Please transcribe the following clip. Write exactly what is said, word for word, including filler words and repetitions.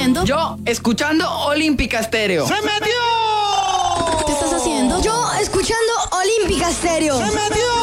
haciendo? Yo, escuchando Olímpica Estéreo. ¡Se metió! ¿Qué estás haciendo? Yo escuchando Olímpica Estéreo. ¡Se metió!